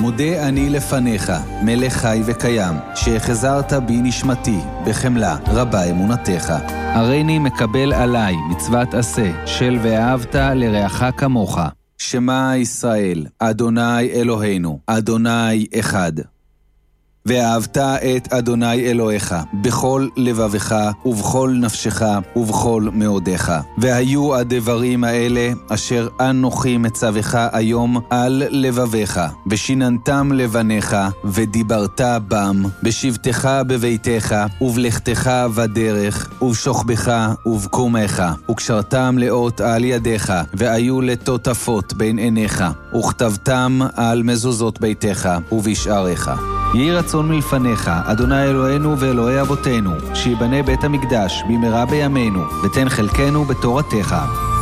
מודה אני לפניך, מלך חי וקיים, שהחזרת בי נשמתי, בחמלה רבה אמונתך. הריני מקבל עליי מצוות עשה, של ואהבת לרעך כמוך. שמע ישראל, אדוני אלוהינו, אדוני אחד. ואהבת את אדוני אלוהיך, בכל לבבך ובכל נפשך ובכל מאודיך. והיו הדברים האלה אשר אנוכי מצווך היום על לבביך, ושיננתם לבניך, ודיברת בם, בשבתך בביתך, ובלכתך בדרך, ובשוכבך ובקומך, וקשרתם לאות על ידיך, והיו לטוטפות בין עיניך, וכתבתם על מזוזות ביתך ובשעריך. יהי רצון מלפניך, אדוני אלוהינו ואלוהי אבותינו, שיבנה בית המקדש במהרה בימינו, ותן חלקנו בתורתך.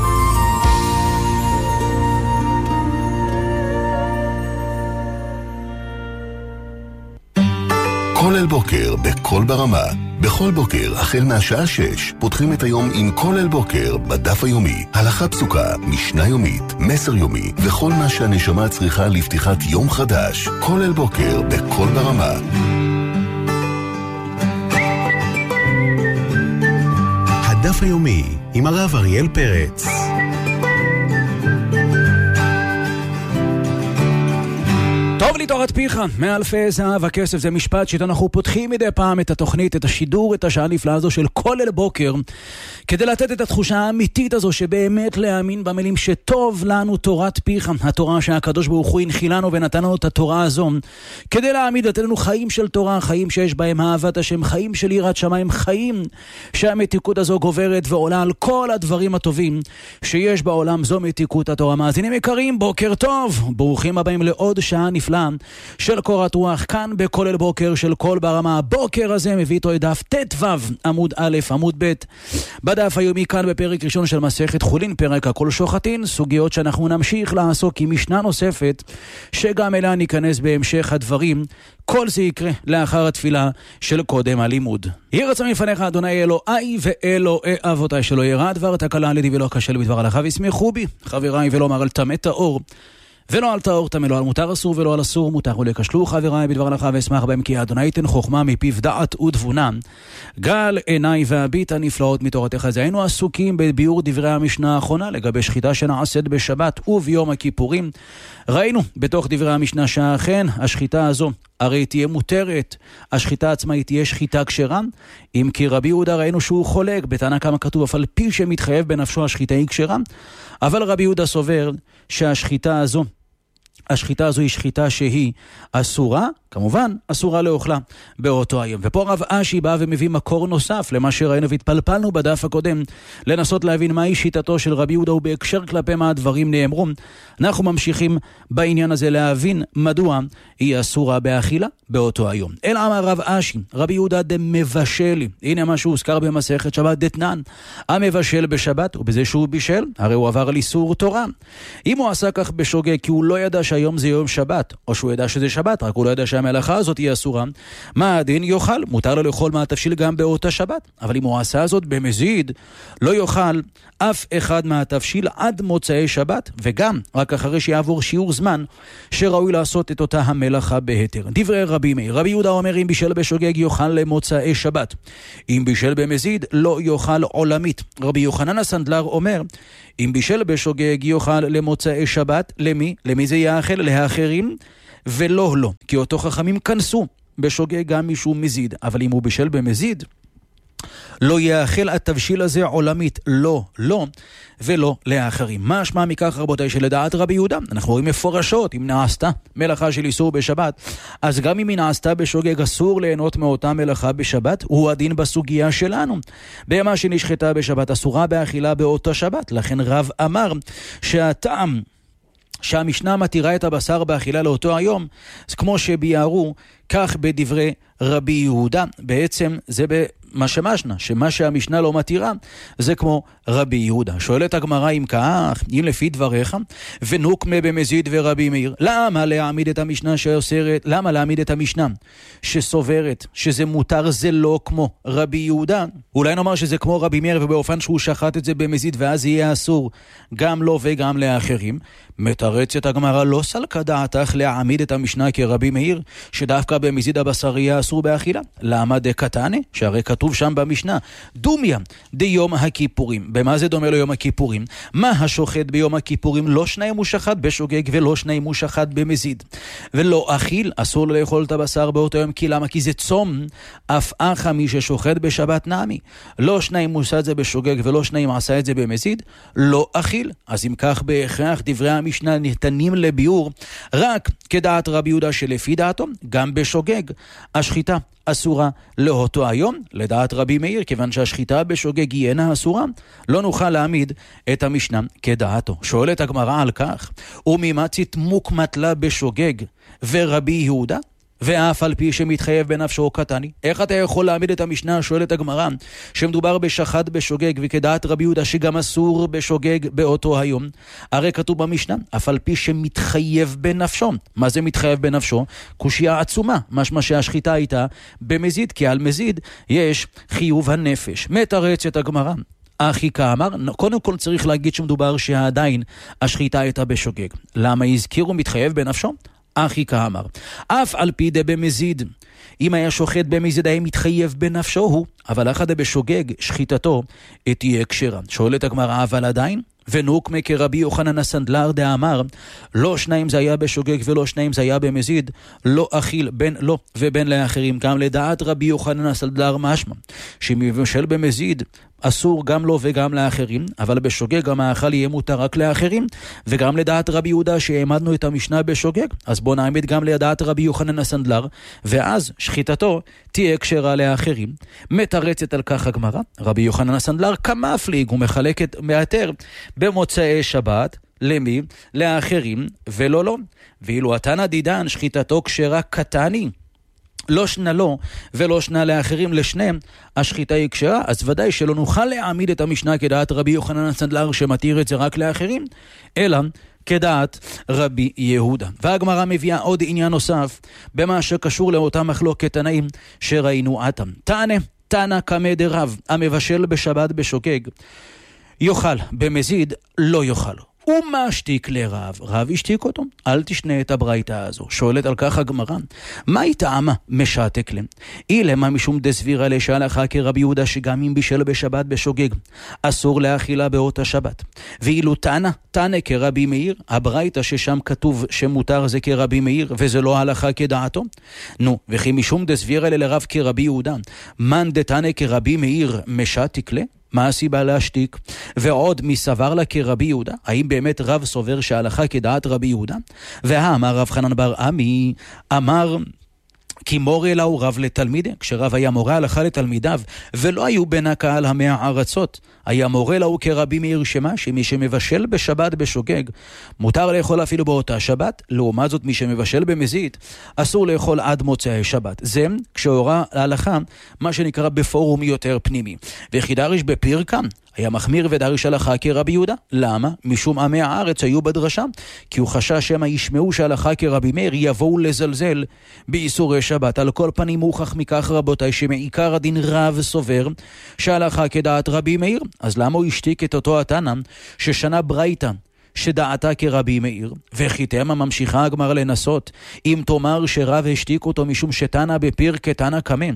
כולל בוקר בכל ברמה. בכל בוקר, החל מהשעה 6, פותחים את היום עם כולל בוקר בדף היומי. הלכה פסוקה, משנה יומית, מסר יומי, וכל מה שהנשמה צריכה לפתיחת יום חדש. כולל בוקר בכל ברמה. הדף היומי עם הרב אריאל פרץ. טוב לי תורת פיך, מאלפי זהב הכסף זה משפט שאיתו אנחנו פותחים מדי פעם את התוכנית, את השידור, את השעה הנפלאה הזו של כולל בוקר, כדי לתת את התחושה האמיתית הזו שבאמת להאמין במילים שטוב לנו תורת פיך, התורה שהקדוש ברוך הוא הנחילנו ונתן לנו את התורה הזו, כדי להעמיד לתת לנו חיים של תורה, חיים שיש בהם אהבת השם, חיים של יראת שמיים, חיים שהמתיקות הזו גוברת ועולה על כל הדברים הטובים שיש בעולם. זו מתיקות התורה. מאזינים יקרים, בוקר טוב, ברוכים הבאים לעוד שעה נפלאה של קורת רוח כאן בכולל בוקר של כל ברמה. הבוקר הזה מביא איתו דף ט"ו עמוד א' עמוד ב' בדף היומי, כאן בפרק ראשון של מסכת חולין, פרק הכל שוחטין, סוגיות שאנחנו נמשיך לעסוק עם משנה נוספת שגם אליה ניכנס בהמשך הדברים. כל זה יקרה לאחר התפילה של קודם הלימוד. יהי רצון מלפניך אדוני אלוהי ואלוהי אבותיי, שלא ירע דבר תקלה על ידי ולא כשל בדבר הלכה, וישמחו בי חבריי, ולא אמר על טמא טהור ולא על טהור טמא, לא על מותר אסור ולא על אסור מותר, ולכשלו חבריי בדבר הלכה ואשמח בהם, כי אדוני ייתן חוכמה מפיו דעת ותבונה, גל עיניי והביט הנפלאות מתורתך. זה היינו עסוקים בביאור דברי המשנה האחרונה לגבי שחיטה שנעשית בשבת וביום הכיפורים. ראינו בתוך דברי המשנה שאכן השחיטה הזו הרי תהיה מותרת, השחיטה עצמה היא תהיה שחיטה כשרה, אם כי רבי יהודה ראינו שהוא חולק בתנא קמא כתוב אף על פי שמתחייב בנפשו השחיטה היא כשרה, אבל רבי יהודה סובר שהשחיטה הזו היא שחיטה שהיא אסורה, כמובן אסורה לאוכלה באותו היום. ופה רב אשי בא ומביא מקור נוסף למה שראינו והתפלפלנו בדף הקודם, לנסות להבין מהי שיטתו של רבי יהודה ובהקשר כלפי מה הדברים נאמרו. אנחנו ממשיכים בעניין הזה להבין מדוע היא אסורה באכילה באותו היום. אלא אמר רב אשי, רבי יהודה דמבשל, הנה מה שהוזכר במסכת שבת דתנן, המבשל בשבת ובזה שהוא בישל, הרי הוא עבר על איסור תורה. אם הוא עשה כך בשוגג כי הוא לא ידע שהיום זה יום שבת, או שהוא ידע שזה שבת, רק הוא לא ידע שהמלאכה הזאת היא אסורה, מה הדין? יאכל, מותר לו לאכול מהתבשיל גם באותה שבת, אבל אם הוא עשה זאת במזיד, לא יאכל אף אחד מהתבשיל עד מוצאי שבת, וגם רק אחרי שיעבור שיעור זמן שראוי לעשות את אותה המלאכה בהיתר. דברי רבי מאיר, רבי יהודה אומר אם בישל בשוגג יאכל למוצאי שבת, אם בישל במזיד לא יאכל עולמית. רבי יוחנן הסנדלר אומר אם בישל בשוגג יאכל למוצאי שבת, למי זה יאכל? לאחרים ולא לו, כי אותו חכמים כנסו בשוגג גם משום מזיד, אבל אם הוא בישל במזיד לא יאכל התבשיל הזה עולמית, לא ולא לאחרים. מה משמע מכך רבותיי? שלדעת רבי יהודה אנחנו רואים מפורשות, אם נעשתה מלאכה של איסור בשבת, אז גם אם היא נעשתה בשוגג אסור ליהנות מאותה מלאכה בשבת, הוא הדין בסוגיה שלנו. בהמה שנשחטה בשבת אסורה באכילה באותה שבת, לכן רב אמר שהטעם שהמשנה מתירה את הבשר באכילה לאותו היום, זה כמו שביארו כך בדברי רבי יהודה. בעצם זה מה שמשנה, שמה שהמשנה לא מתירה, זה כמו רבי יהודה. שואלת הגמרא אם כך, אם לפי דבריך, ונוקמה במזיד ורבי מאיר, למה להעמיד את המשנה שאוסרת, למה להעמיד את המשנה שסוברת שזה מותר, זה לא כמו רבי יהודה? אולי נאמר שזה כמו רבי מאיר, ובאופן שהוא שחט את זה במזיד, ואז יהיה אסור גם לו וגם לאחרים. מתרצת הגמרא, לא סלקה דעתך להעמיד את המשנה כרבי מאיר, שדווקא במזיד הבשר יהיה אסור באכילה. למה דקתני? שהרי כתוב שם במשנה, דומיה דיום הכיפורים. במה זה דומה ליום הכיפורים? מה השוחט ביום הכיפורים? לא שניים הוא שחט בשוגג ולא שניים הוא שחט במזיד. ולא אכיל, אסור לאכול את הבשר באותו יום. כי למה? כי זה צום. אף אחא מי ששוחט בשבת נעמי. לא שניים הוא עשה את זה בשוגג ולא שניים עשה את זה במזיד, לא אכיל. אז אם כך בהכרח דברי המשנה ניתנים לביאור רק כדעת רבי יהודה, שלפי דעתו גם בשוגג השחיטה אסורה לאותו היום. לדעת רבי מאיר, כיוון שהשחיטה בשוגג היא אינה אסורה, לא נוכל להעמיד את המשנה כדעתו. שואלת הגמרא על כך, וממצית מוקמת לה בשוגג ורבי יהודה, ואף על פי שמתחייב בנפשו קטני? איך אתה יכול להעמיד את המשנה, שואלת הגמרא, שמדובר בשחט בשוגג, וכדעת רבי יהודה שגם אסור בשוגג באותו היום? הרי כתוב במשנה, אף על פי שמתחייב בנפשו. מה זה מתחייב בנפשו? קושיה עצומה, משמע שהשחיטה הייתה במזיד, כי על מזיד יש חיוב הנפש. מתרצת הגמרא, אחי כאמר, קודם כל צריך להגיד שמדובר שעדיין השחיטה הייתה בשוגג. למה הזכירו מתחייב בנפשו? אחי כאמר, אף על פי דה במזיד, אם היה שוחט במזיד היה מתחייב בנפשו הוא, אבל אחד בשוגג שחיטתו תהיה כשרה. שואלת הגמרא, אבל עדיין? ונוקמה כרבי יוחנן הסנדלר דאמר, לא שניים זה היה בשוגג ולא שניים זה היה במזיד, לא אכיל בין לו ובין לאחרים. גם לדעת רבי יוחנן הסנדלר משמע שמבשל במזיד אסור גם לו וגם לאחרים, אבל בשוגג גם האכל יהיה מותר רק לאחרים. וגם לדעת רבי יהודה שהעמדנו את המשנה בשוגג, אז בוא נעמיד גם לדעת רבי יוחנן הסנדלר, ואז שחיטתו תהיה כשרה לאחרים. מתרצת על כך הגמרא, רבי יוחנן הסנדלר כמפליג, הוא מחלק מאתר במוצאי שבת למי? לאחרים ולא לו. ואילו התנא דידן שחיטתו כשרה קטני, לא שנה לו ולא שנה לאחרים, לשניהם השחיטה היא כשרה, אז ודאי שלא נוכל להעמיד את המשנה כדעת רבי יוחנן הסנדלר שמתיר את זה רק לאחרים, אלא כדעת רבי יהודה. והגמרא מביאה עוד עניין נוסף במה שקשור לאותה מחלוקת תנאים שראינו עתם. תנא קמא דרב, המבשל בשבת בשוגג יאכל, במזיד לא יאכל. ומה שתיק לרב? רב השתיק אותו, אל תשנה את הברייתא הזו. שואלת על כך הגמרא, מה היא טעמה משעתק להם? אילמה משום דסבירה לשהלכה כרבי יהודה שגם אם בישל בשבת בשוגג אסור לאכילה באותה שבת. ואילו תנא כרבי מאיר, הברייתא ששם כתוב שמותר זה כרבי מאיר וזה לא הלכה כדעתו. נו, וכי משום דסבירה לרב כרבי יהודה, מן דתנא כרבי מאיר משעתק להם? מה הסיבה להשתיק? ועוד מסבר לה כרבי יהודה, האם באמת רב סובר שההלכה כדעת רבי יהודה? והאמר רב חנן בר עמי, אמר כי מורה לה הוא רב לתלמידה, כשרב היה מורה הלכה לתלמידיו ולא היו בין הקהל 100 ארצות, היה מורה לה הוא כרבי מאיר שמה, שמי שמבשל בשבת בשוגג מותר לאכול אפילו באותה שבת, לעומת זאת מי שמבשל במזיד אסור לאכול עד מוצאי שבת. זה כשהורה להלכה מה שנקרא בפורום יותר פנימי. וכי דריש בפירקה היה מחמיר ודריש הלכה כרבי יהודה. למה? משום עמי הארץ היו בדרשה, כי הוא חשש שמה ישמעו שהלכה כרבי מאיר יבואו לזלזל באיסורי שבת. על כל פנים מוכח מכך רבותיי שמעיקר הדין רב סובר שהלכה כדעת רבי מאיר. אז למה הוא השתיק את אותו התנא ששנה ברייתא שדעתה כרבי מאיר? וחיתמה ממשיכה הגמרא לנסות, אם תאמר שרב השתיק אותו משום שתנא בפיר כתנא קמא,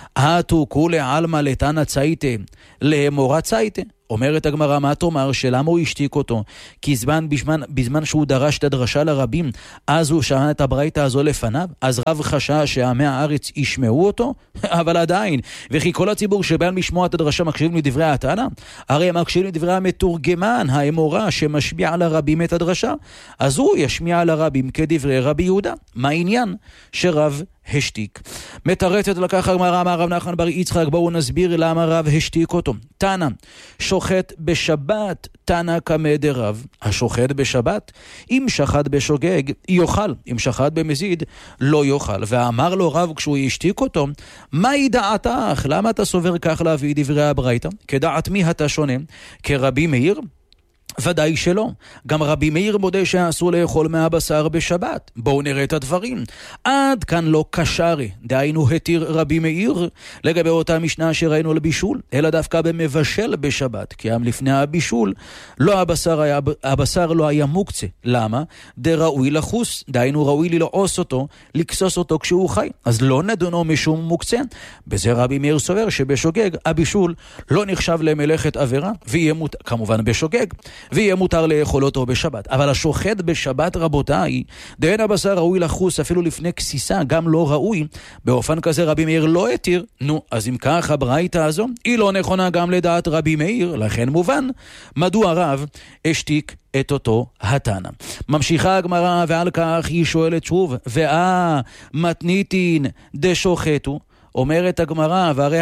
התו כולי עלמא לתנא צייתא לאמורה צייתא. אומרת הגמרא, מה תאמר שלמה הוא השתיק אותו? כי בזמן שהוא דרש את הדרשה לרבים, אז הוא שעה את הברייתא הזו לפניו, אז רב חשש שעמי הארץ ישמעו אותו? אבל עדיין, וכי כל הציבור שבא לשמוע את הדרשה מקשיבים לדברי התנא? הרי הם מקשיבים לדברי המתורגמן, האמורה, שמשמיע לרבים את הדרשה, אז הוא ישמיע לרבים כדברי רבי יהודה. מה העניין שרב השתיק. מתרצת לקח הגמרא, אמר רב נחמן בר יצחק, בואו נסביר למה רב השתיק אותו. תנא, שוחט בשבת, תנא קמא דרב. השוחט בשבת, אם שחט בשוגג, יאכל, אם שחט במזיד, לא יאכל. ואמר לו רב כשהוא השתיק אותו, מהי דעתך? למה אתה סובר כך להביא דברי הברייתא? כדעת מי אתה שונה? כרבי מאיר? ודאי שלא. גם רבי מאיר מודה שאסור לאכול מהבשר בשבת. בואו נראה את הדברים. עד כאן לא קשרי, דהיינו התיר רבי מאיר לגבי אותה משנה שראינו לבישול, אלא דווקא במבשל בשבת, כי גם לפני הבישול הבשר לא היה מוקצה. למה? דראוי לחוס, דהיינו ראוי ללעוס אותו, לקסוס אותו כשהוא חי. אז לא נדונו משום מוקצה. בזה רבי מאיר סובר שבשוגג הבישול לא נחשב למלאכת עבירה, ויהיה כמובן בשוגג, ויהיה מותר לאכול אותו בשבת. אבל השוחט בשבת, רבותיי, דהן הבשר ראוי לחוס אפילו לפני כסיסה, גם לא ראוי. באופן כזה רבי מאיר לא התיר. נו, אז אם כך הברייתא הזו היא לא נכונה גם לדעת רבי מאיר, לכן מובן מדוע רב השתיק את אותו התנא. ממשיכה הגמרא, ועל כך היא שואלת שוב, מתניתין דשוחטו, אומרת הגמרא, והרי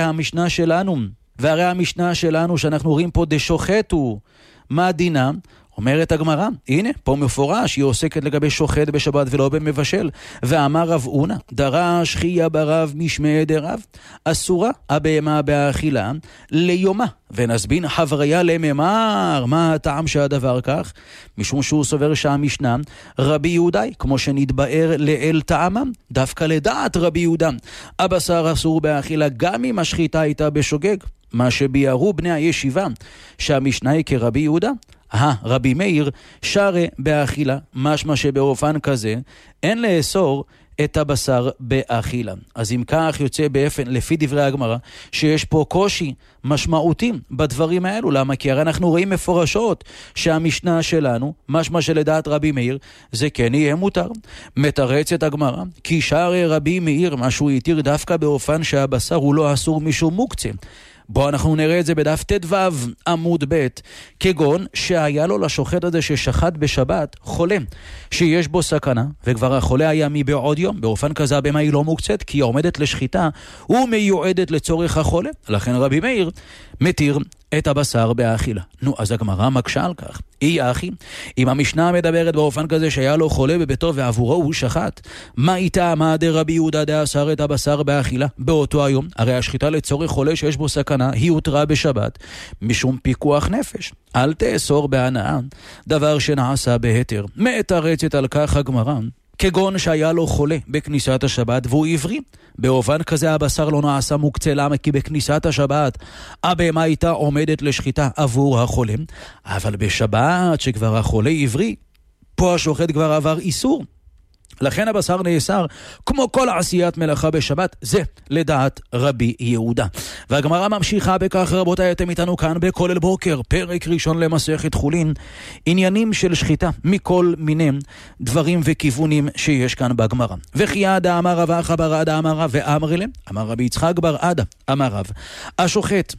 המשנה שלנו שאנחנו רואים פה דשוחטו, מה דינה? אומרת הגמרא, הנה, פה מפורש, היא עוסקת לגבי שוחט בשבת ולא במבשל. ואמר רב אונה, דרש חיה ברב משמי דרב, אסורה הבהמה באכילה ליומה, ונסבין חבריה לממר. מה הטעם שהדבר כך? משום שהוא סובר שהמשנה רבי יהודאי, כמו שנתבאר לאל טעמם, דווקא לדעת רבי יהודה, הבשר אסור באכילה גם אם השחיטה הייתה בשוגג. מה שביארו בני הישיבה שהמשנה היא כרבי יהודה, רבי מאיר שרה באכילה, משמע שבאופן כזה אין לאסור את הבשר באכילה. אז אם כך יוצא באופן, לפי דברי הגמרא, שיש פה קושי משמעותי בדברים האלו. למה? כי הרי אנחנו רואים מפורשות שהמשנה שלנו, משמע שלדעת רבי מאיר, זה כן יהיה מותר. מתרצת הגמרא, כי שרה רבי מאיר, משהו יתיר דווקא באופן שהבשר הוא לא אסור משום מוקצה. בוא אנחנו נראה את זה בדף ט"ו עמוד ב', כגון שהיה לו לשוחט הזה ששחט בשבת חולה שיש בו סכנה, וכבר החולה היה מבעוד יום. באופן כזה הבהמה היא לא מוקצת, כי היא עומדת לשחיטה ומיועדת לצורך החולה. לכן רבי מאיר מתיר את הבשר באכילה. נו, אז הגמרא מקשה על כך. אחי, אם המשנה מדברת באופן כזה שהיה לו חולה בביתו ועבורו הוא שחט, מה איתה? מה דרבי יהודה דאסר את הבשר באכילה באותו היום? הרי השחיטה לצורך חולה שיש בו סכנה היא הותרה בשבת משום פיקוח נפש. אל תאסור בהנאה דבר שנעשה בהתר. מתרצת על כך הגמרא, כגון שהיה לו חולה בכניסת השבת והוא עברי. באופן כזה הבשר לא נעשה מוקצה. למה? כי בכניסת השבת הבהמה הייתה עומדת לשחיטה עבור החולה, אבל בשבת שכבר החולה עברי, פה השוחט כבר עבר איסור, לכן הבשר נאסר כמו כל עשיית מלאכה בשבת. זה לדעת רבי יהודה. והגמרא ממשיכה בכך, רבותיי, אתם איתנו כאן בכל אל בוקר, פרק ראשון למסכת חולין, עניינים של שחיטה מכל מיני דברים וכיוונים שיש כאן בגמרא. וכי עדה אמר רב אחא בר עדה אמר רב ואמר אלה, אמר רבי יצחק בר עדה אמר רב, השוחט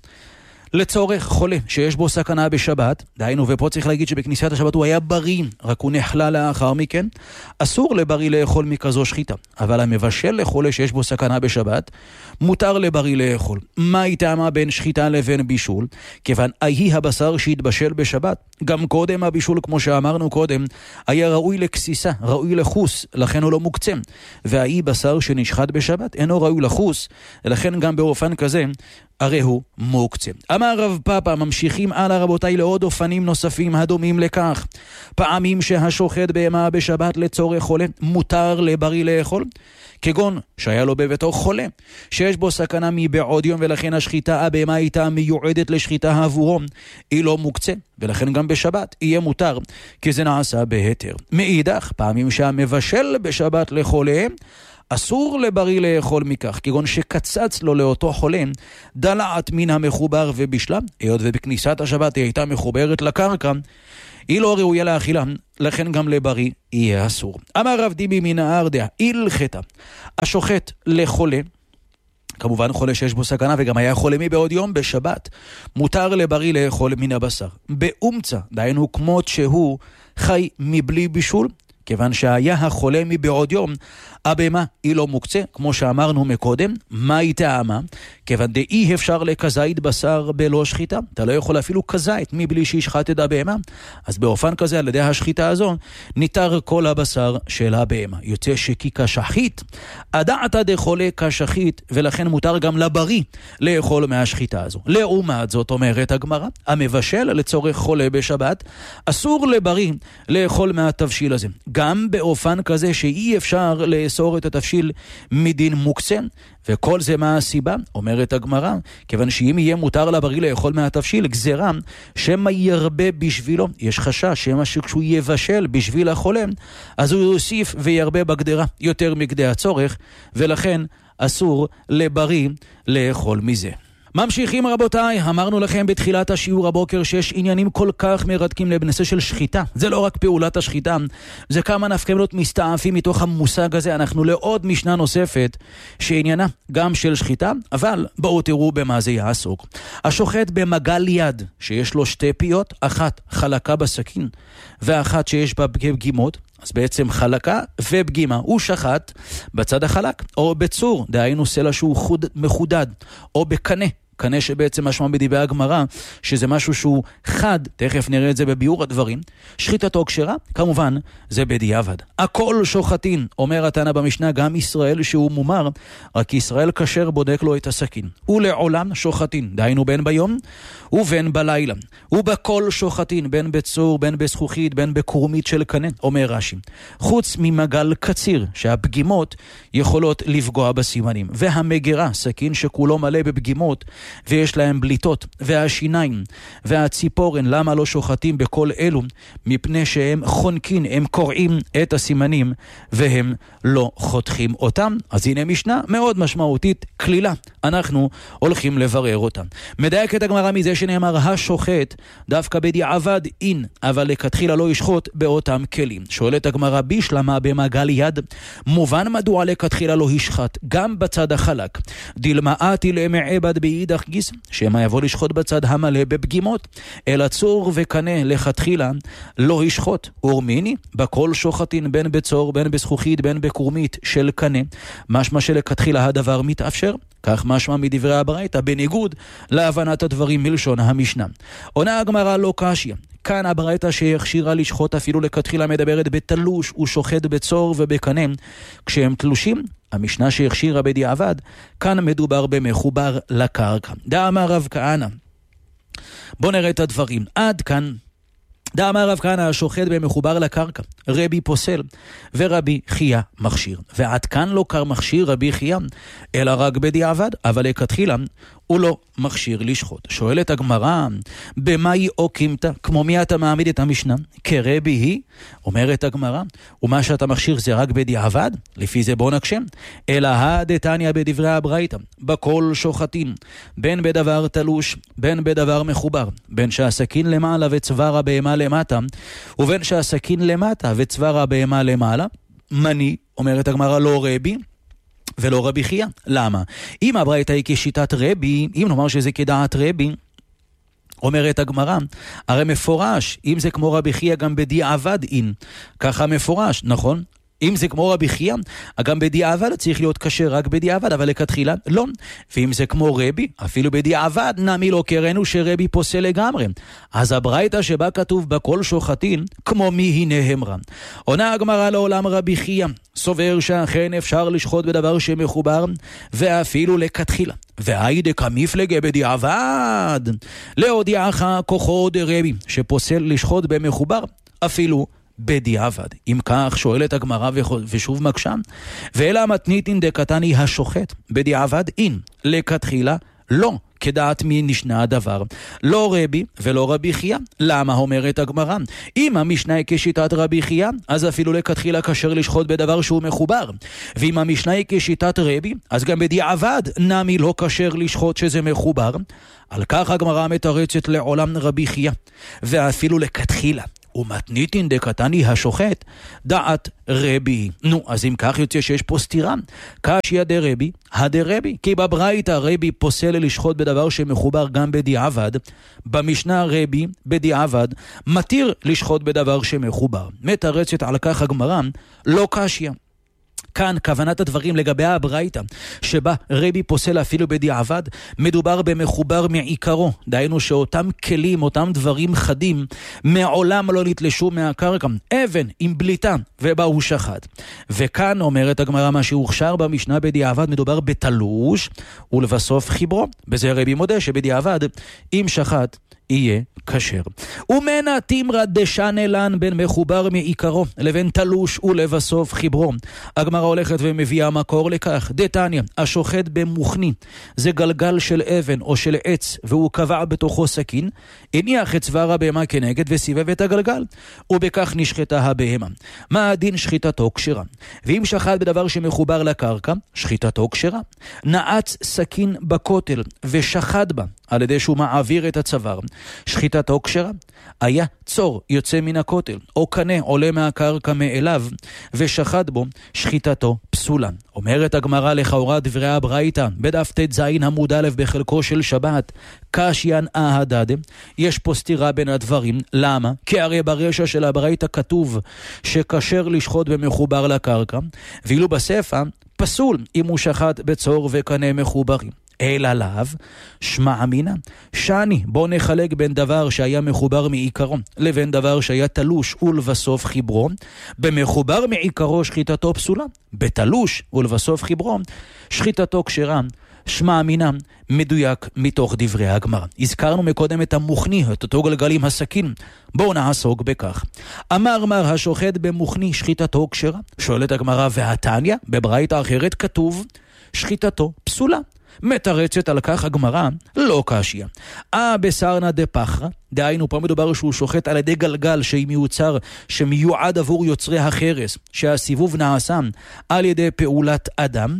לצורך חולה שיש בו סכנה בשבת, דהיינו, ופה צריך להגיד שבכניסת השבת הוא היה בריא, רק הוא נחלה לאחר מכן, אסור לבריא לאכול מכזו שחיטה. אבל המבשל לחולה שיש בו סכנה בשבת, מותר לבריא לאכול. מה היא טעמה בין שחיטה לבין בישול? כיוון היא הבשר שהתבשל בשבת. גם קודם הבישול, כמו שאמרנו קודם, היה ראוי לכסיסה, ראוי לחוס, לכן הוא לא מוקצה. והיא בשר שנשחט בשבת אינו ראוי לחוס, לכן גם באופן כזה הרי הוא מוקצה. אמר רב פאפא, ממשיכים הלאה רבותיי לעוד אופנים נוספים הדומים לכך. פעמים שהשוחט בהמה בשבת לצורך חולה מותר לבריא לאכול, כגון שהיה לו בביתו חולה שיש בו סכנה מבעוד יום, ולכן השחיטה הבהמה הייתה מיועדת לשחיטה עבורו, היא לא מוקצה, ולכן גם בשבת יהיה מותר, כי זה נעשה בהתר. מאידך, פעמים שהמבשל בשבת לחולה אסור לבריא לאכול מכך, כגון שקצץ לו לאותו חולה דלעת מן המחובר ובישלה, היות ובכניסת השבת היא הייתה מחוברת לקרקע, היא לא ראויה לאכילה, לכן גם לבריא יהיה אסור. אמר רב דיבי מן הארדיה, הלכתה, השוחט לחולה, כמובן חולה שיש בו סכנה וגם היה חולה מבעוד יום בשבת, מותר לבריא לאכול מן הבשר. באומצה, דהיינו כמות שהוא חי מבלי בישול, כיוון שהיה החולה מבעוד יום, הבהמה היא לא מוקצה, כמו שאמרנו מקודם. מה היא טעמה? כיוון דאי אפשר לכזית בשר בלא שחיטה. אתה לא יכול אפילו כזית מבלי שישחט את הבהמה. אז באופן כזה, על ידי השחיטה הזו, ניתר כל הבשר של הבהמה. יוצא שכי כשחית, הדעת דחולה כשחית, ולכן מותר גם לבריא לאכול מהשחיטה הזו. לעומת זאת אומרת הגמרא, המבשל לצורך חולה בשבת, אסור לבריא לאכול מהתבשיל הזה. גם באופן כזה שאי אפשר לאסור את התבשיל מדין מוקצה. וכל זה מה הסיבה? אומרת הגמרא, כיוון שאם יהיה מותר לבריא לאכול מהתבשיל, גזרה שמא ירבה בשבילו. יש חשש שמא שכשהוא יבשל בשביל החולה, אז הוא יוסיף וירבה בגדרה יותר מכדי הצורך, ולכן אסור לבריא לאכול מזה. ממשיכים רבותיי, אמרנו לכם בתחילת השיעור הבוקר שיש עניינים כל כך מרתקים לבנושא של שחיטה. זה לא רק פעולת השחיטה, זה כמה נפקמינות מסתעפים מתוך המושג הזה. אנחנו לעוד משנה נוספת שעניינה גם של שחיטה, אבל בואו תראו במה זה יעסוק. השוחט במגל יד שיש לו שתי פיות, אחת חלקה בסכין ואחת שיש בה פגימות, אז בעצם חלקה ופגימה. הוא שחט בצד החלק, או בצור, דהיינו סלע שהוא מחודד, או בקנה, קנה שבעצם משמע בדברי הגמרא, שזה משהו שהוא חד, תכף נראה את זה בביאור הדברים. שחיטתו כשרה, כמובן, זה בדיעבד. הכל שוחטין, אומר התנא במשנה, גם ישראל שהוא מומר, רק ישראל כשר בודק לו את הסכין. ולעולם שוחטין, דהיינו בין ביום ובין בלילה. ובכל שוחטין, בין בצור, בין בזכוכית, בין בקורמית של קנה, אומר רש"י. חוץ ממגל קציר, שהפגימות יכולות לפגוע בסימנים. והמגרה, סכין שכולו מלא בפגימות, ויש להם בליטות, והשיניים, והציפורן, למה לא שוחטים בכל אלו? מפני שהם חונקים, הם קוראים את הסימנים, והם לא חותכים אותם. אז הנה משנה מאוד משמעותית, כלילה. אנחנו הולכים לברר אותם. מדייקת הגמרא מזה שנאמר השוחט, דווקא בדיעבד אין, אבל לכתחילה לא ישחוט באותם כלים. שואלת הגמרא, בישלמה במגל יד, מובן מדוע לכתחילה לא ישחט גם בצד החלק. דילמאתי למעבד באידך גיס, שמה יבוא לשחוט בצד המלא בפגימות, אלא צור וקנה לכתחילה לא ישחוט. ורמיני, בכל שוחטין, בין בצור, בין בזכוכית, בין בקורמית של קנה, משמע שלכתחילה הדבר מתאפשר. כך משמע מדברי הברייתא, בניגוד להבנת הדברים מלשון המשנה. עונה הגמרא לא קשיא. כאן הברייתא שהכשירה לשחוט אפילו לכתחילה מדברת בתלוש ושוחט בצור ובקנה כשהם תלושים. המשנה שהכשירה בדיעבד, כאן מדובר במחובר לקרקע. דאמר רב כהנא, בוא נראה את הדברים. עד כאן דאמר רב כהנא, השוחט במחובר לקרקע, רבי פוסל ורבי חייא מכשיר. ועד כאן לא קר מכשיר רבי חייא, אלא רק בדיעבד, אבל לכתחילה הוא לא מכשיר לשחוט. שואלת הגמרא, במה היא אוקימתא? כמו מי אתה מעמיד את המשנה? כרבי היא? אומרת הגמרא, ומה שאתה מכשיר זה רק בדיעבד? לפי זה בוא נקשם. אלא הדתניא בדברי הברייתא, בכל שוחטים, בין בדבר תלוש, בין בדבר מחובר, בין שהסכין למעלה וצוואר הבהמה למטה, ובין שהסכין למטה וצוואר הבהמה למעלה. מני, אומרת הגמרא, לא רבי ולא רבי חייא. למה? אם הברייתא היא כשיטת רבי, אם נאמר שזה כדעת רבי, אומרת הגמרא, הרי מפורש, אם זה כמו רבי חייא גם בדיעבד אין, ככה מפורש, נכון? אם זה כמו רבי חייא, גם בדיעבד צריך להיות כשר רק בדיעבד, אבל לכתחילה לא. ואם זה כמו רבי, אפילו בדיעבד נמי לא קראנו שרבי פוסל לגמרי. אז הברייתא שבה כתוב בכל שוחטין, כמו מי היא נאמרה. עונה הגמרא לעולם רבי חייא, סובר שאכן אפשר לשחוט בדבר שמחובר, ואפילו לכתחילה. והיידה כמפלגה בדיעבד, להודיעך כוחו דרבי, שפוסל לשחוט במחובר, אפילו בדיעבד. אם כך שואלת הגמרא ושוב מקשה, ואלה המתניתין דקתני השוחט, בדיעבד אין, לכתחילה לא, כדעת מי נשנה הדבר. לא רבי ולא רבי חייא. למה אומרת הגמרא? אם המשנה היא כשיטת רבי חייא, אז אפילו לכתחילה כשר לשחוט בדבר שהוא מחובר. ואם המשנה היא כשיטת רבי, אז גם בדיעבד נמי לא כשר לשחוט שזה מחובר. על כך הגמרא מתרצת לעולם רבי חייא, ואפילו לכתחילה. ומתניתין דקתני השוחט, דעת רבי. נו, אז אם כך יוצא שיש פה סתירה. קשיא דרבי, הדרבי. כי בברייתא רבי פוסל לשחוט בדבר שמחובר גם בדיעבד. במשנה רבי בדיעבד מתיר לשחוט בדבר שמחובר. מתרצת על כך הגמרא לא קשיא. כאן כוונת הדברים לגבי הברייתא, שבה רבי פוסל אפילו בדיעבד, מדובר במחובר מעיקרו, דהיינו שאותם כלים, אותם דברים חדים, מעולם לא נתלשו מהקרקע, אבן עם בליטה, ובה הוא שחט. וכאן אומרת הגמרא, מה שהוכשר במשנה בדיעבד, מדובר בתלוש, ולבסוף חיברו. בזה רבי מודה שבדיעבד, אם שחט, יהיה כשר. ומנה תמרה דשנה לן בין מחובר מעיקרו לבין תלוש ולבסוף חיברו. הגמרא הולכת ומביאה מקור לכך. דתניא, השוחט במוכני, זה גלגל של אבן או של עץ, והוא קבע בתוכו סכין, הניח את צוואר הבהמה כנגד וסיבב את הגלגל, ובכך נשחטה הבהמה. מה הדין? שחיטתו כשרה. ואם שחט בדבר שמחובר לקרקע, שחיטתו כשרה. נעץ סכין בכותל ושחט בה על ידי שהוא מעביר את הצוואר, שחיטתו כשרה. היה צור יוצא מן הכותל, או קנה עולה מהקרקע מאליו, ושחט בו, שחיטתו פסולה. אומרת הגמרא לכאורה דברי הברייתא, בדף ט"ז עמוד א' בחלקו של שבת, קשיין אהדד, יש פה סתירה בין הדברים. למה? כי הרי ברשע של הברייתא כתוב שכשר לשחוט במחובר לקרקע, ואילו בספר פסול אם הוא שחט בצור וקנה מחוברים. אלא לאו, שמע אמינא, שאני, בוא נחלק בין דבר שהיה מחובר מעיקרו לבין דבר שהיה תלוש ולבסוף חיברו. במחובר מעיקרו שחיטתו פסולה, בתלוש ולבסוף חיברו שחיטתו כשרה. שמע אמינא מדויק מתוך דברי הגמרא. הזכרנו מקודם את המוכני, את אותו גלגל עם הסכין. בואו נעסוק בכך. אמר מר השוחט במוכני שחיטתו כשרה. שואלת הגמרא, והתניא בברייתא אחרת כתוב שחיטתו פסולה. מתרצת על כך הגמרא, לא קשיא. בסרנא דפחרא, דהיינו פה מדובר שהוא שוחט על ידי גלגל שמיוצר, שמיועד עבור יוצרי החרס, שהסיבוב נעשה על ידי פעולת אדם,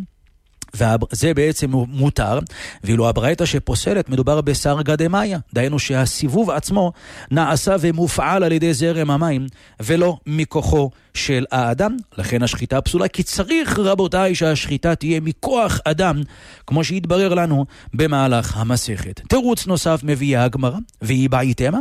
וזה בעצם מותר. ואילו הברייתא שפוסלת מדובר בסרגא דמיא, דהיינו שהסיבוב עצמו נעשה ומופעל על ידי זרם המים ולא מכוחו של האדם. לכן השחיטה פסולה, כי צריך רבותיי שהשחיטה תהיה מכוח אדם, כמו שהתברר לנו במהלך המסכת. תירוץ נוסף מביאה הגמרא, והיא בעיתמה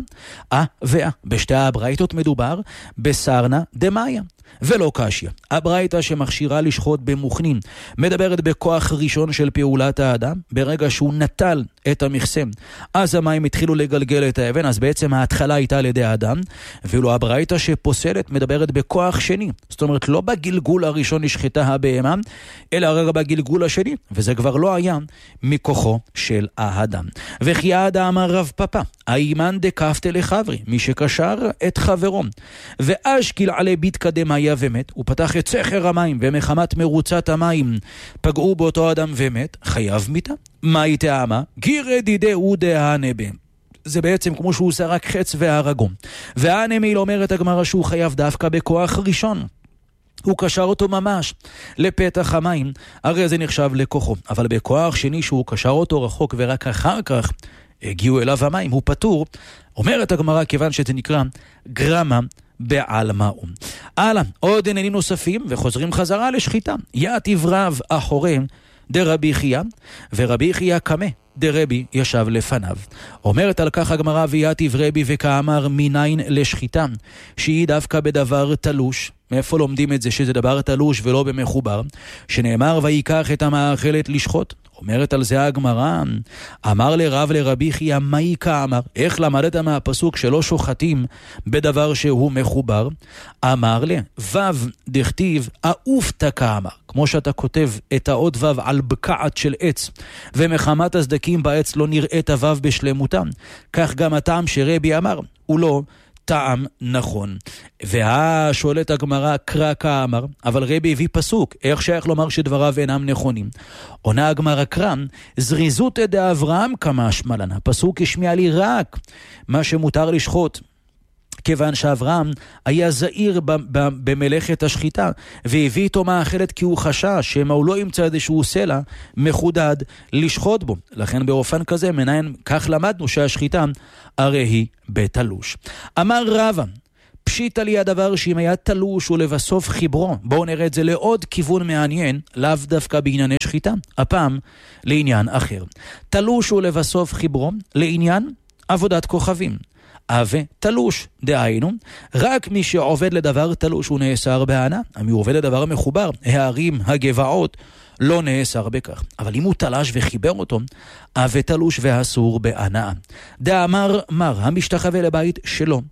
בשתי הברייתות מדובר בסרנא דמיא ולא קשיא. הברייתא שמכשירה לשחוט במוכנין מדברת בכוח ראשון של פעולת האדם. ברגע שהוא נטל את המכסה, אז המים התחילו לגלגל את האבן, אז בעצם ההתחלה הייתה על ידי האדם. ואילו הברייתא שפוסלת מדברת בכוח שני, זאת אומרת לא בגלגול הראשון נשחטה הבהמה, אלא רגע בגלגול השני, וזה כבר לא היה מכוחו של האדם. וכי האדם הרב פפא האימן דקפתא לחברי, מי שקשר את חברו ואשקיל עלי ביתקא דמיא ומת, הוא פתח את סכר המים ומחמת מרוצת המים פגעו באותו אדם ומת, חייב מיתה. מה יתאמה? גירא דידהו דהנה בהם, זה בעצם כמו שהוא זרק חץ והרגו. והנמיל אומרת הגמרא שהוא חייב דווקא בכוח ראשון, הוא קשר אותו ממש לפתח המים, הרי זה נחשב לכוחו. אבל בכוח שני שהוא קשר אותו רחוק ורק אחר כך הגיעו אליו המים, הוא פטור. אומרת הגמרא כיוון שזה נקרא גרמה בעלמא. הלאה, עוד עניינים נוספים וחוזרים חזרה לשחיטה. יתיב רב אחורי דרבי חייא, ורבי חייא קמה דרבי ישב לפניו. אומרת על כך הגמרא, ויתיב רבי וכאמר מניין לשחיטה, שהיא דווקא בדבר תלוש. מאיפה לומדים את זה שזה דבר תלוש ולא במחובר? שנאמר ויקח את המאכלת לשחוט. אומרת על זה הגמרא, אמר לרב לרבי חייא מהי כאמר? איך למדת מהפסוק שלא שוחטים בדבר שהוא מחובר? אמר לי וו דכתיב אהופתא כאמר, כמו שאתה כותב את האות וו על בקעת של עץ ומחמת הסדקים בעץ לא נראית וו בשלמותם, כך גם הטעם שרבי אמר הוא לא טעם נכון. שואלת הגמרא קרא כאמר, אבל רבי הביא פסוק, איך שייך לומר שדבריו אינם נכונים? עונה הגמרא קרא, זריזות דאברהם כמשמע לן, הפסוק השמיע לי רק מה שמותר לשחוט, כיוון שאברהם היה זהיר במלאכת השחיטה, והביא איתו מאכלת כי הוא חשש שמא הוא לא ימצא איזשהו סלע מחודד לשחוט בו. לכן באופן כזה מניין כך למדנו שהשחיטה הרי היא בתלוש. אמר רבא, פשיטה לי הדבר שאם היה תלוש ולבסוף חיברו. בואו נראה את זה לעוד כיוון מעניין, לאו דווקא בענייני שחיטה, הפעם לעניין אחר. תלוש ולבסוף חיברו לעניין עבודת כוכבים. עווה תלוש, דהיינו, רק מי שעובד לדבר תלוש הוא נאסר בהנאה, מי עובד לדבר מחובר, הערים, הגבעות, לא נאסר בכך. אבל אם הוא תלש וחיבר אותו, עווה תלוש ואסור בהנאה. דאמר מר, המשתחווה לבית שלו,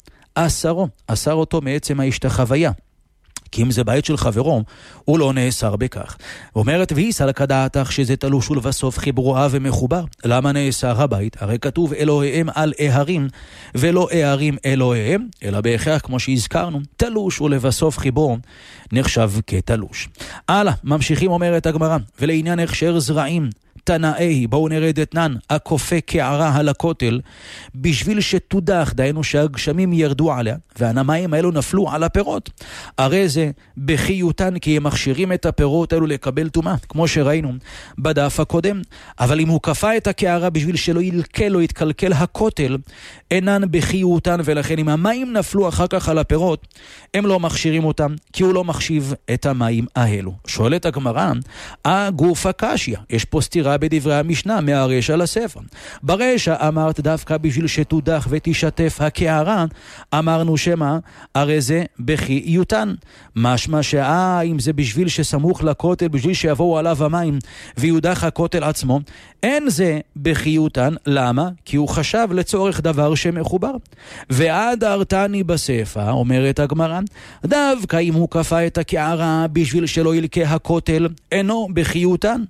אסר אותו מעצם ההשתחוויה. כי אם זה בית של חברו, הוא לא נאסר בכך. אומרת, ויסל כדעתך שזה תלוש ולבסוף חיברוה ומחובר. למה נאסר הבית? הרי כתוב אלוהיהם על הערים, ולא הערים אלוהיהם, אלא בהכרח כמו שהזכרנו, תלוש ולבסוף חיברו נחשב כתלוש. הלאה, ממשיכים אומרת הגמרא, ולעניין הכשר זרעים, תנאי, בואו נרד אתנן, הכופה קערה על הכותל, בשביל שתודח, דהיינו שהגשמים ירדו עליה, והנמיים האלו נפלו על הפירות. הרי זה בחיותן, כי הם מכשירים את הפירות האלו לקבל טומאה, כמו שראינו בדף הקודם. אבל אם הוא כפה את הקערה בשביל שלא ילקה, לא יתקלקל הכותל, אינן בחיותן, ולכן אם המים נפלו אחר כך על הפירות, הם לא מכשירים אותם, כי הוא לא מחשיב את המים האלו. שואלת הגמרא, הגופה קשיא, יש פה סתירה בדברי המשנה מהרשע לספר. ברשע אמרת דווקא בשביל שתודח ותשתף הקערה, אמרנו שמה, הרי זה בחיותן. משמע אם זה בשביל שסמוך לכותל, בשביל שיבואו עליו המים ויודח הכותל עצמו, אין זה בחיותן. למה? כי הוא חשב לצורך דבר שמחובר. ועד ארתני בספר, אומרת הגמרא, דווקא אם הוא כפה את הקערה בשביל שלא ילקה הכותל, אינו בחיותן.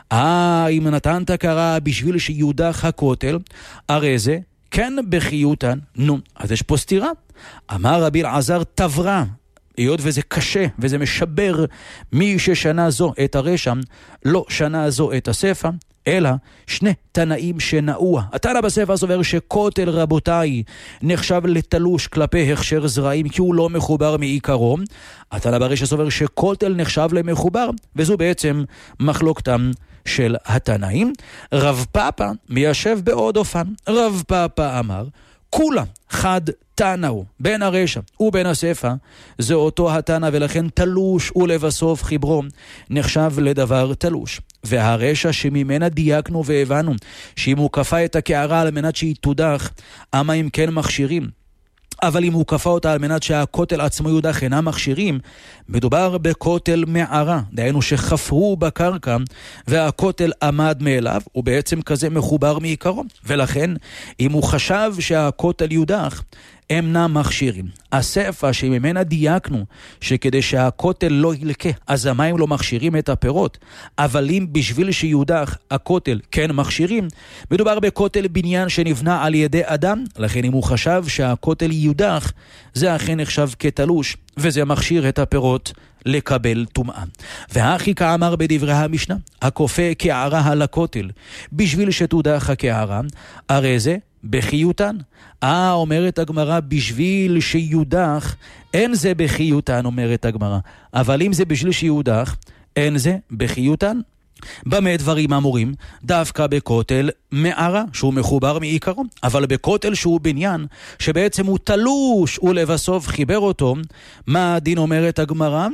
אם נתן את הקערה בשביל שיודח הכותל, הרי זה כן בחיותן. נו, אז יש פה סתירה. אמר רבי אלעזר תברא, היות וזה קשה וזה משבר מי ששנה זו את הרשע, לא שנה זו את הספר, אלא שני תנאים שנעוע. התנא בספר סובר שכותל רבותיי נחשב לתלוש כלפי הכשר זרעים, כי הוא לא מחובר מעיקרו. התנא ברשע סובר שכותל נחשב למחובר, וזו בעצם מחלוקתם של התנאים. רב פאפא מיישב בעוד אופן. רב פאפא אמר, כולה חד תנאו, בין הרשע ובין הספר, זה אותו התנא, ולכן תלוש ולבסוף חיברו נחשב לדבר תלוש. והרשע שממנה דייקנו והבנו שאם הוא כפה את הקערה על מנת שהיא תודח, המים כן מכשירים, אבל אם הוא כפה אותה על מנת שהכותל עצמו יודח אינם מכשירים, מדובר בכותל מערה, דהיינו שחפרו בקרקע והכותל עמד מאליו, הוא בעצם כזה מחובר מעיקרו, ולכן אם הוא חשב שהכותל יודח, אינם מכשירים. הספר שממנה דייקנו שכדי שהכותל לא ילקה, אז המים לא מכשירים את הפירות, אבל אם בשביל שיודח הכותל כן מכשירים, מדובר בכותל בניין שנבנה על ידי אדם, לכן אם הוא חשב שהכותל יודח, זה אכן נחשב כתלוש, וזה מכשיר את הפירות לקבל טומאה. והכי כאמר בדברי המשנה, הכופה קערה על הכותל, בשביל שתודח הקערה, הרי זה בחיותן. אומרת הגמרא, בשביל שיודח, אין זה בחיותן, אומרת הגמרא. אבל אם זה בשביל שיודח, אין זה בחיותן. במה דברים אמורים? דווקא בכותל מערה, שהוא מחובר מעיקרו, אבל בכותל שהוא בניין, שבעצם הוא תלוש ולבסוף חיבר אותו, מה הדין אומרת הגמרא?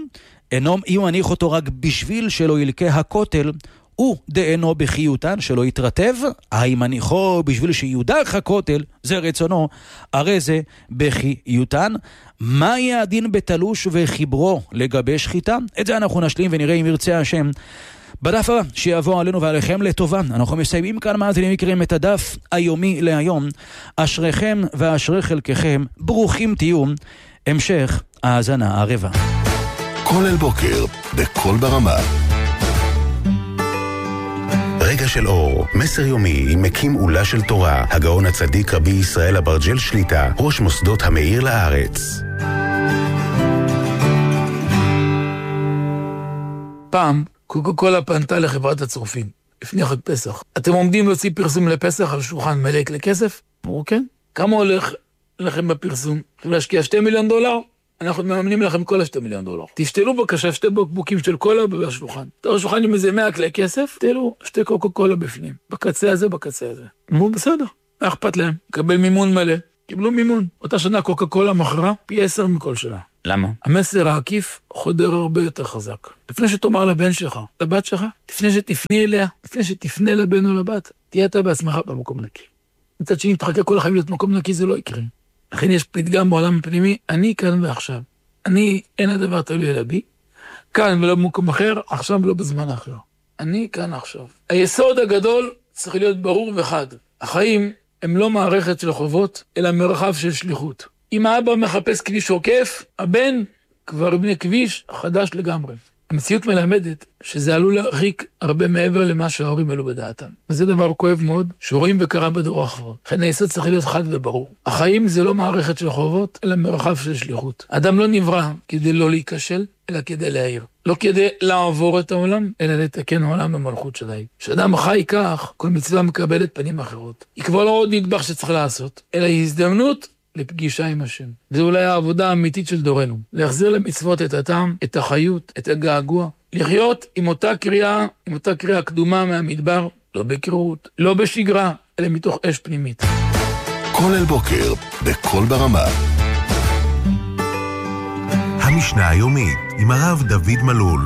אם מניח אותו רק בשביל שלא ילקה הכותל, הוא דאינו בחיותן, שלא יתרטב, אם מניחו בשביל שיודח הכותל, זה רצונו, הרי זה בחיותן. מה יהיה הדין בתלוש וחיברו לגבי שחיטה? את זה אנחנו נשלים ונראה אם ירצה השם בדף הבא שיבוא עלינו ועליכם לטובה. אנחנו מסיימים כאן מאזינים יקרים את הדף היומי להיום. אשריכם ואשרי חלקכם, ברוכים תהיו. המשך האזנה ערבה. כל אל בוקר בכל ברמה. רגע של אור, מסר יומי עם מקים עולה של תורה, הגאון הצדיק רבי ישראל אברג'ל שליטה, ראש מוסדות המאיר לארץ. פעם קוקה קולה פנתה לחברת הצרופים, לפני חג פסח. אתם עומדים להוציא פרסום לפסח על שולחן מלא לכסף? אמרו כן. כמה הולך לכם בפרסום? אתם להשקיע $2 מיליון? אנחנו מממנים לכם כל $2 מיליון. תשתלו בבקשה 2 בקבוקים של קולה בשולחן. תראו השולחן עם איזה 100 כלי כסף, תשתלו 2 קוקה קולה בפנים. בקצה הזה, בקצה הזה. אמרו בסדר, מה אכפת להם? קבל מימון מלא. קיבלו מימון. אותה שנה קוקה קולה מכרה פי 10 מכל שנה. למה? המסר העקיף חודר הרבה יותר חזק. לפני שתאמר לבן שלך, לבת שלך, לפני שתפני אליה, לפני שתפנה לבן או לבת, תהיה אתה בעצמך במקום נקי. מצד שני, תחכה כל החיים להיות מקום נקי, זה לא יקרה. לכן יש פתגם בעולם הפנימי, אני כאן ועכשיו. אני, אין הדבר תלוי אלא בי, כאן ולא במקום אחר, עכשיו ולא בזמן אחר. אני כאן עכשיו. היסוד הגדול צריך להיות ברור וחד. החיים הם לא מערכת של חובות, אלא מרחב של שליחות. אם האבא מחפש כביש עוקף, הבן כבר בני כביש חדש לגמרי. המציאות מלמדת שזה עלול להרחיק הרבה מעבר למה שההורים עלו בדעתם. וזה דבר כואב מאוד, שרואים וקרה בדור האחרון. לכן היסוד צריך להיות חד וברור. החיים זה לא מערכת של חובות, אלא מרחב של שליחות. אדם לא נברא כדי לא להיכשל, אלא כדי להעיר. לא כדי לעבור את העולם, אלא לתקן העולם במלכות שלהם. כשאדם חי כך, כל מצווה מקבלת פנים אחרות. היא כבר לא עוד נדבך שצריך לעשות, אלא היא הזדמנות לפגישה עם השם. זו אולי העבודה האמיתית של דורנו. להחזיר למצוות את הטעם, את החיות, את הגעגוע. לחיות עם אותה קריאה קדומה מהמדבר, לא בקריאות, לא בשגרה, אלא מתוך אש פנימית. כל אל בוקר, בכל ברמה. המשנה היומית עם הרב דוד מלול.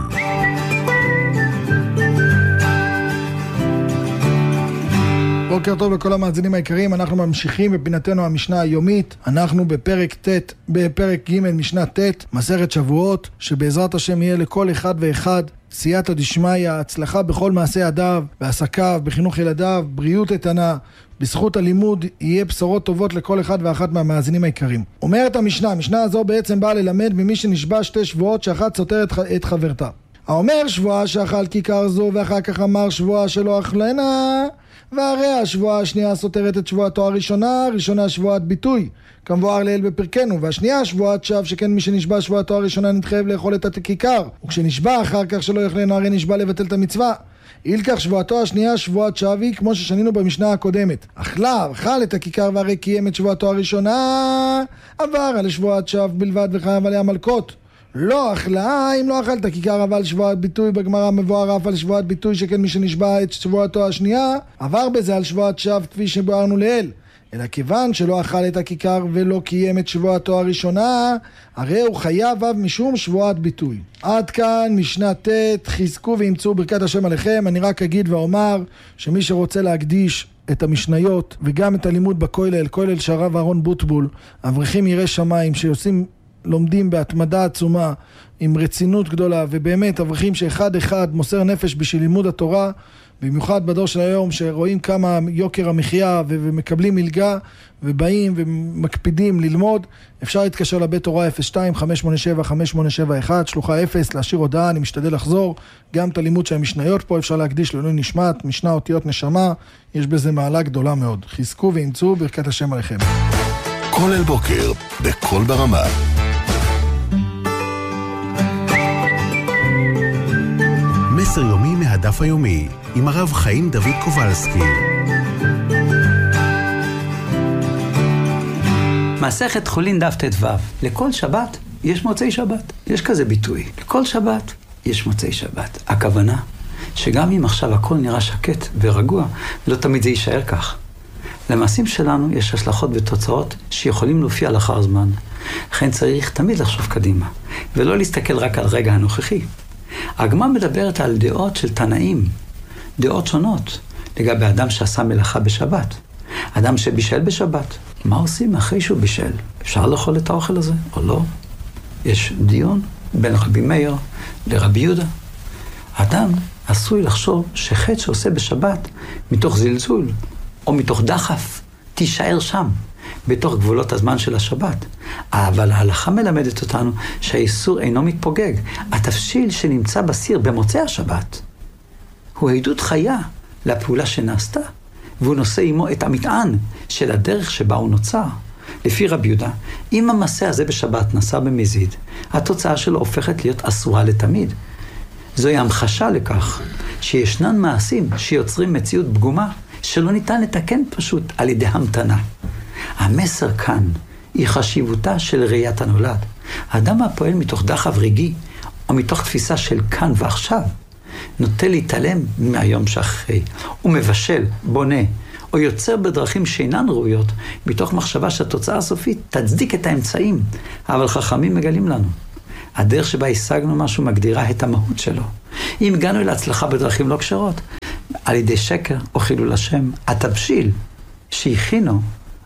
בוקר טוב לכל המאזינים היקרים, אנחנו ממשיכים בפינתנו המשנה היומית. אנחנו בפרק ג' משנה ט', מסכת שבועות, שבעזרת השם יהיה לכל אחד ואחד סייעתא דשמיא, הצלחה בכל מעשה ידיו, בעסקיו, בחינוך ילדיו, בריאות איתנה. בזכות הלימוד יהיה בשורות טובות לכל אחד ואחת מהמאזינים היקרים. אומרת המשנה הזו בעצם באה ללמד ממי שנשבע שתי שבועות שאחת סותרת את חברתה. האומר שבועה שאכל כיכר זו ואחר כך אמר שבועה שלא אכלנה, והרי השבועה השנייה סותרת את שבועתו הראשונה, ראשונה שבועת ביטוי, כמבואר לעיל בפרקנו, והשנייה שבועת שווא, שכן מי שנשבע שבועתו הראשונה נתחייב לאכול את הכיכר, וכשנשבע אחר כך שלא יאכלנה הרי נשבע לבטל את המצווה. אילקח שבועתו השנייה שבועת שווי, כמו ששנינו במשנה הקודמת. אכל את הכיכר והרי קיים את שבועתו הראשונה, עבר על שבועת שווא בלבד וחייב עליה מלקות. לא אכלה, אם לא אכלת כיכר אבל שבועת ביטוי, בגמרא מבואר אף על שבועת ביטוי, שכן מי שנשבע את שבועתו השנייה עבר בזה על שבועת שווא כפי שבוארנו לעיל. אלא כיוון שלא אכל את הכיכר ולא קיים את שבועתו הראשונה, הרי הוא חייב אב משום שבועת ביטוי. עד כאן משנה ט', חזקו ואמצו ברכת השם עליכם. אני רק אגיד ואומר שמי שרוצה להקדיש את המשניות וגם את הלימוד בכולל, כולל שהרב אהרון בוטבול, אברכים יראי שמיים לומדים בהתמדה עצומה, עם רצינות גדולה, ובאמת אברכים שאחד אחד מוסר נפש בשביל לימוד התורה, במיוחד בדור של היום שרואים כמה יוקר המחיה ומקבלים מלגה ובאים ומקפידים ללמוד. אפשר להתקשר לבית תורה 02-587-5871 שלוחה 0 להשאיר הודעה. אני משתדל לחזור גם את הלימוד של המשניות פה, אפשר להקדיש לעילוי נשמת, משנה אותיות נשמה, יש בזה מעלה גדולה מאוד. חזקו ואמצו ברכת השם עליכם. כל אל בוקר, בכל ברמה. מסר יומי מהדף היומי עם הרב חיים דוד קובלסקי. מסכת חולין דף ט"ו. לכל שבת יש מוצאי שבת. יש כזה ביטוי. לכל שבת יש מוצאי שבת. הכוונה שגם אם עכשיו הכל נראה שקט ורגוע, לא תמיד זה יישאר כך. למעשים שלנו יש השלכות ותוצאות שיכולים להופיע לאחר זמן. לכן צריך תמיד לחשוב קדימה, ולא להסתכל רק על רגע הנוכחי. הגמרא מדברת על דעות של תנאים, דעות שונות, לגבי אדם שעשה מלאכה בשבת. אדם שבישל בשבת, מה עושים אחרי שהוא בישל? אפשר לאכול את האוכל הזה או לא? יש דיון בין רבי מאיר לרבי יהודה. אדם עשוי לחשוב שחטא שעושה בשבת מתוך זלזול או מתוך דחף תישאר שם בתוך גבולות הזמן של השבת. אבל ההלכה מלמדת אותנו שהאיסור אינו מתפוגג. התבשיל שנמצא בסיר במוצאי השבת הוא עדות חיה לפעולה שנעשתה, והוא נושא עמו את המטען של הדרך שבה הוא נוצר. לפי רבי יהודה, אם המעשה הזה בשבת נעשה במזיד, התוצאה שלו הופכת להיות אסורה לתמיד. זוהי המחשה לכך שישנן מעשים שיוצרים מציאות פגומה שלא ניתן לתקן פשוט על ידי המתנה. המסר כאן היא חשיבותה של ראיית הנולד. האדם הפועל מתוך דחף רגעי או מתוך תפיסה של כאן ועכשיו נוטה להתעלם מהיום שאחרי. הוא מבשל, בונה או יוצר בדרכים שאינן ראויות מתוך מחשבה שהתוצאה הסופית תצדיק את האמצעים. אבל חכמים מגלים לנו הדרך שבה השגנו משהו מגדירה את המהות שלו. אם הגענו להצלחה בדרכים לא כשרות, על ידי שקר או חילול השם, התבשיל שהכינו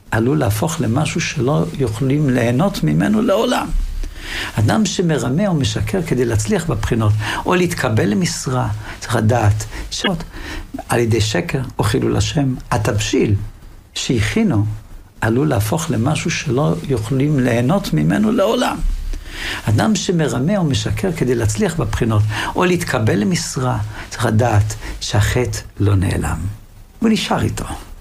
עלול להפוך למשהו שלא יכולים ליהנות ממנו לעולם. אדם שמרמה או משקר כדי להצליח בבחינות, או להתקבל למשרה, צריך לדעת, על ידי שקר או חילול השם, התבשיל שהכינו עלול להפוך למשהו שלא יכולים ליהנות ממנו לעולם. אדם שמרמה או משקר כדי להצליח בבחינות, או להתקבל למשרה, צריך לדעת שהחטא לא נעלם. הוא נשאר איתו.